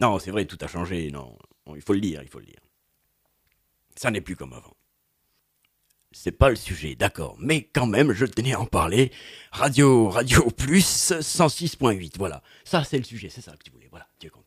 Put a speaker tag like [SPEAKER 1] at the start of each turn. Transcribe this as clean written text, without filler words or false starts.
[SPEAKER 1] Non, c'est vrai, tout a changé, non. Non, il faut le dire, il faut le dire. Ça n'est plus comme avant. C'est pas le sujet, d'accord. Mais quand même, je tenais à en parler. Radio Plus 106.8, voilà. Ça, c'est le sujet, c'est ça que tu voulais. Voilà, tu es content.